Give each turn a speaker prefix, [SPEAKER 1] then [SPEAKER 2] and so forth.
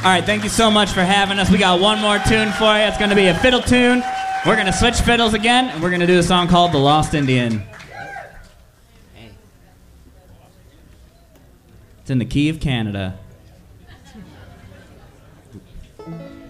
[SPEAKER 1] All right, thank you so much for having us. We got one more tune for you. It's going to be a fiddle tune. We're going to switch fiddles again, and we're going to do a song called The Lost Indian. It's in the key of Canada.